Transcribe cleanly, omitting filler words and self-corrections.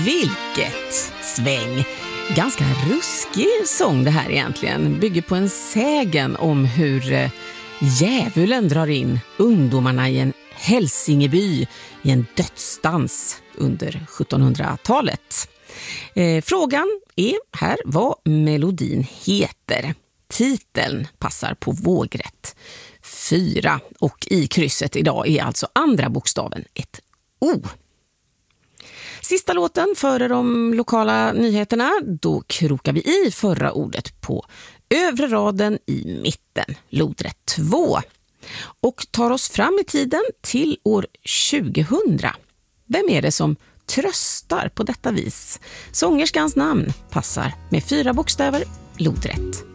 Vilket sväng! Ganska ruskig sång det här egentligen. Bygger på en sägen om hur djävulen drar in ungdomarna i en Hälsingeby i en dödsdans under 1700-talet. Frågan är här vad melodin heter. Titeln passar på vågrätt 4 och i krysset idag är alltså andra bokstaven ett O. Sista låten före de lokala nyheterna, då krokar vi i förra ordet på övre raden i mitten, lodrätt 2, och tar oss fram i tiden till år 2000. Vem är det som tröstar på detta vis? Sångerskans namn passar med 4 bokstäver, lodrätt